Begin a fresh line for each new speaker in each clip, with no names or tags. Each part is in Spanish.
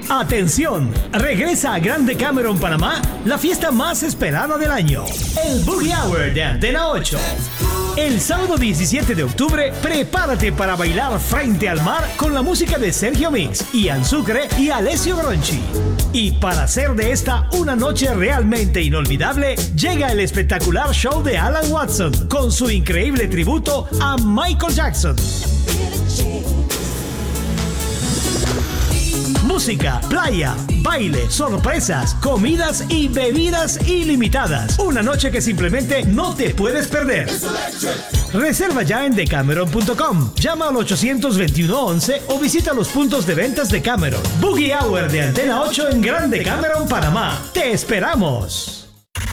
Atención, regresa a Grande Cameron, Panamá, la fiesta más esperada del año, el Boogie Hour de Antena 8. El sábado 17 de octubre, prepárate para bailar frente al mar con la música de Sergio Mix, Ian Sucre y Alessio Bronchi. Y para hacer de esta una noche realmente inolvidable, llega el espectacular show de Alan Watson con su increíble tributo a Michael Jackson. Música, playa, baile, sorpresas, comidas y bebidas ilimitadas. Una noche que simplemente no te puedes perder. Reserva ya en decameron.com. Llama al 821-11 o visita los puntos de ventas de Cameron. Boogie Hour de Antena 8 en Grande Cameron, Panamá. ¡Te esperamos!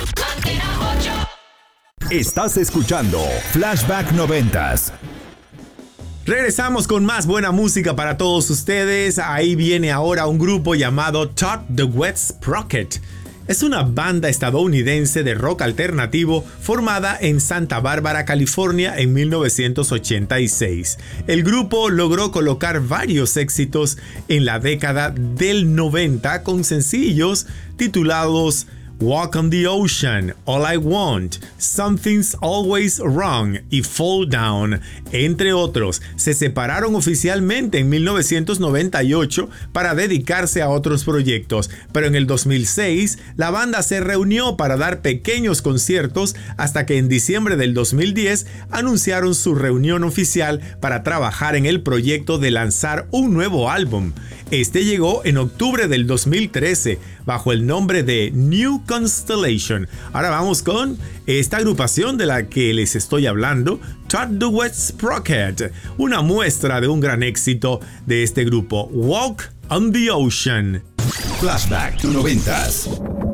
Estás escuchando Flashback 90s.
Regresamos con más buena música para todos ustedes. Ahí viene ahora un grupo llamado Todd the Wet Sprocket. Es una banda estadounidense de rock alternativo formada en Santa Bárbara, California en 1986. El grupo logró colocar varios éxitos en la década del 90 con sencillos titulados Walk on the Ocean, All I Want, Something's Always Wrong y Fall Down, entre otros. Se separaron oficialmente en 1998 para dedicarse a otros proyectos, pero en el 2006 la banda se reunió para dar pequeños conciertos hasta que en diciembre del 2010 anunciaron su reunión oficial para trabajar en el proyecto de lanzar un nuevo álbum. Este llegó en octubre del 2013 bajo el nombre de New Constellation. Ahora vamos con esta agrupación de la que les estoy hablando, Todd the Wet Sprocket, una muestra de un gran éxito de este grupo, Walk on the Ocean.
Flashback to 90s.